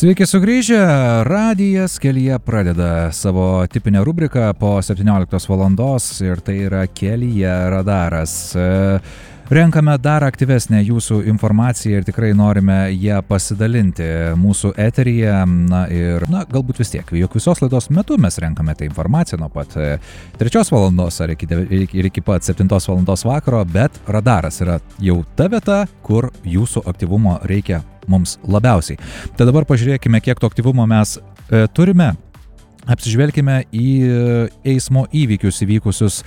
Sveiki sugrįžę, radijas kelyje pradeda savo tipinę rubriką po 17 valandos ir tai yra Kelyje radaras. Renkame dar aktyvesnę jūsų informaciją ir tikrai norime ją pasidalinti mūsų eteryje. Galbūt vis tiek, juk visos laidos metu mes renkame tą informaciją nuo pat 3 valandos ar iki pat 7 valandos vakaro, bet radaras yra jau ta vieta, kur jūsų aktyvumo reikia mums labiausiai. Tai dabar pažiūrėkime, kiek to aktyvumo mes turime. Apsižvelkime į eismo įvykius įvykusius.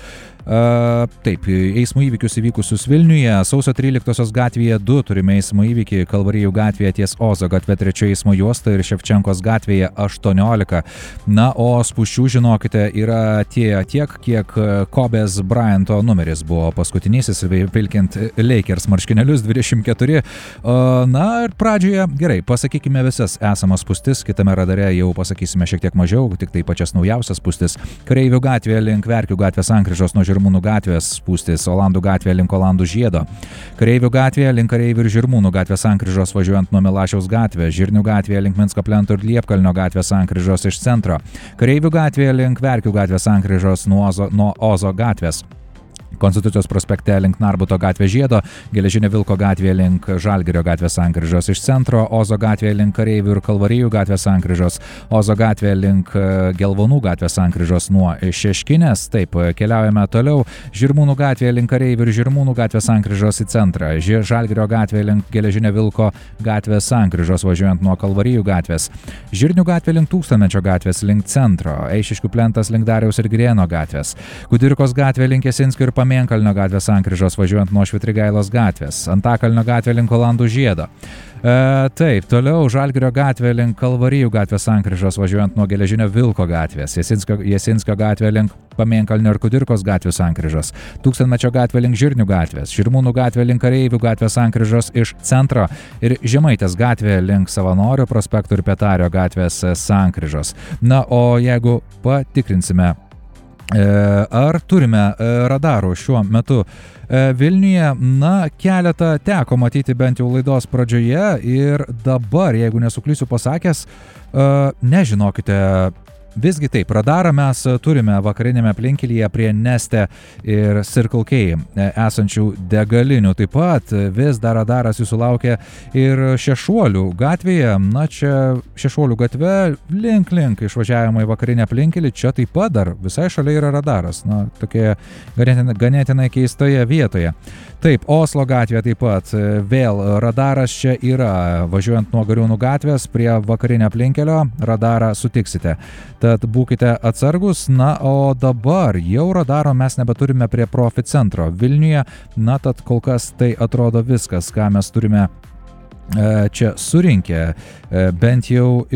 Eismo įvykius įvykusius Vilniuje. Sausio 13 gatvėje 2 turime eismo įvykį, Kalvarijų gatvėje ties Ozo gatve 3 eismo juosta ir Ševčenkos gatvėje 18. O spūsčių, žinokite, yra tiek, kiek Kobės Bryanto numeris buvo paskutinysis, vilkint Lakers marškinėlius 24. Ir pradžioje, gerai, pasakykime visas esamas spūstis, kitame radare jau pasakysime šiek tiek mažiau, tik tai pačias naujausias spūstis. Kareivių gatvėje link Verkių gatvės sankryžos nuo Žirmūnų gatvės spūstis, Olandų gatvėje link Olandų žiedo. Kareivių gatvėje link Kareivių ir Žirmūnų gatvės sankryžos važiuojant nuo Milašiaus gatvės, Žirnių gatvėje link Minsko plento ir Liepkalnio gatvės sankryžos iš centro. Kareivių gatvėje link Verkių gatvės sankryžos nuo Ozo gatvės. Konstitucijos prospekte link Narbuto gatvės žiedo, Geležinio Vilko gatvėje link Žalgirio gatvės sankryžos iš centro, Ozo gatvėje link Kareivių ir Kalvarijų gatvės sankryžos, Ozo gatvėje link Gelvonų gatvės sankryžos nuo Šeškinės. Taip, keliaujame toliau. Žirmūnų gatvėje link Kareivių ir Žirmūnų gatvės sankryžos į centrą, Žalgirio gatvėje link Geležinio Vilko gatvės sankryžos važiuojant nuo Kalvarijų gatvės, Žirnių gatvėje link Tūkstantmečio gatvės link centro, Eišiškių plentas link Dariaus ir Girėno gatvės, Kudirkos gatvėje link Jasinskio ir Pamėnkalnio gatvės sankryžos važiuojant nuo Švitrigailos gatvės, Antakalnio gatvė link Olandų žiedo. Taip, toliau Žalgirio gatvė link Kalvarijų gatvės sankryžos važiuojant nuo Geležinio Vilko gatvės, Jasinskio gatvė link Pamėnkalnio ir Kudirkos gatvių sankryžos, Tūkstantmečio gatvė link Žirnių gatvės, Žirmūnų gatvė link Kareivių gatvės sankryžos iš centro ir Žemaitės gatvė link Savanorių prospektų ir Pietario gatvės sankryžos. O jeigu patikrinsime, ar turime radarų šiuo metu Vilniuje, keletą teko matyti bent jau laidos pradžioje ir dabar, jeigu nesuklysiu pasakęs, nežinokite, visgi taip, radarą mes turime vakarinėme aplinkelyje prie Neste ir Circle K esančių degalinių. Taip pat vis dar radaras jūsų laukia ir Šešuolių gatvėje. Čia Šešuolių gatve link išvažiavimo į vakarinę aplinkelį. Čia taip pat dar visai šalia yra radaras. Tokie ganėtinai keistoje vietoje. Taip, Oslo gatvėje taip pat vėl radaras čia yra. Važiuojant nuo Gariūnų gatvės prie vakarinio aplinkelio radarą sutiksite. Tad būkite atsargus. O dabar jau radaro mes nebeturime prie Profi centro Vilniuje. Tad kol kas tai atrodo viskas, ką mes turime čia surinkę. Bent jau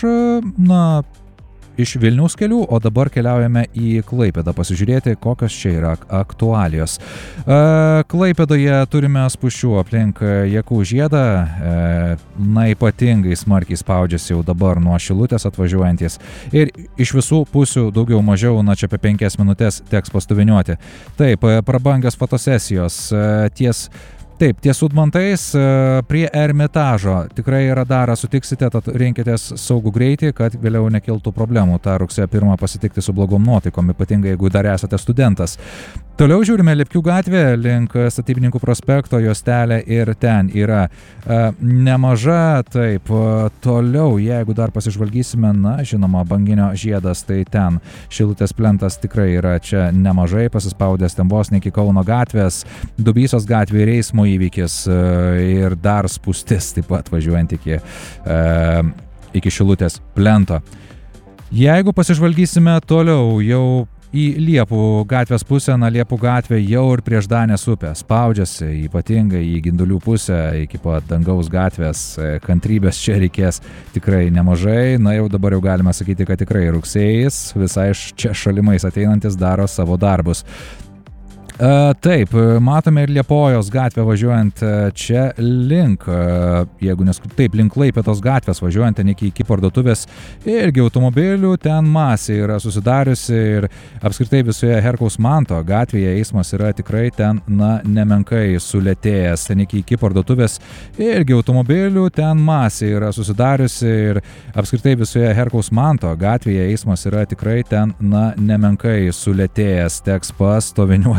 iš Vilniaus kelių, o dabar keliaujame į Klaipėdą pasižiūrėti, kokios čia yra aktualijos. Klaipėdoje turime spūsčių aplink Jakų žiedą, ypatingai smarkiai spaudžiasi jau dabar nuo Šilutės atvažiuojantis ir iš visų pusių daugiau mažiau, čia apie 5 minutės teks pastuviniuoti. Taip, prabangios fotosesijos ties Udmantais prie Ermitažo. Tikrai radarą sutiksite, tad rinkitės saugų greitį, kad vėliau nekiltų problemų tą rugsėjo 1 pasitikti su blogom nuotaikom, ypatingai jeigu dar esate studentas. Toliau žiūrime Lipkių gatvę link Statybininkų prospekto juostelė ir ten yra nemaža. Taip, toliau, jeigu dar pasižvalgysime, žinoma, Banginio žiedas, tai ten Šilutės plentas tikrai yra čia nemažai, pasispaudęs ten vos ne iki Kauno gatvės, Dubysos gatvė ir eismo įvykis ir dar spūstis taip pat važiuojant iki Šilutės plento. Jeigu pasižvalgysime toliau jau į Liepų gatvės pusę, Liepų gatvė jau ir prieš Danės upę spaudžiasi, ypatingai į Gindulių pusę, iki pat Dangaus gatvės. Kantrybės čia reikės tikrai nemažai. Jau dabar jau galime sakyti, kad tikrai rugsėjais visai čia šalimais ateinantis daro savo darbus. Taip, matome ir Liepojos gatvę važiuojant čia link, jeigu taip, link Klaipėdos gatvės važiuojant ten iki parduotuvės, irgi automobilių ten masė yra susidariusi ir apskritai visoje Herkaus Manto gatvėje eismas yra tikrai ten, nemenkai sulėtėjęs, ten iki parduotuvės, irgi automobilių ten masė yra susidariusi ir apskritai visoje Herkaus Manto gatvėje eismas yra tikrai ten, nemenkai sulėtėjęs, teks pastoviniuoti